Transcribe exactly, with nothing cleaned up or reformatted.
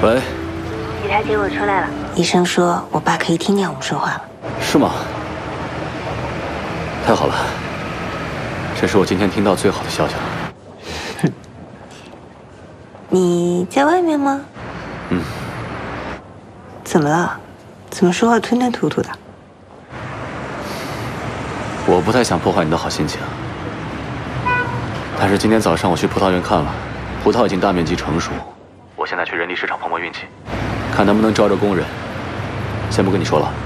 喂， 警察结果出来了，医生说我爸可以听见我们说话了。 是吗？太好了，这是我今天听到最好的消息了。 哼，你在外面吗？ 嗯。 怎么了？怎么说话吞吞吐吐的？ 我不太想破坏你的好心情，但是今天早上我去葡萄园看了，葡萄已经大面积成熟。我现在去人力市场碰碰运气，看能不能招着工人。先不跟你说了。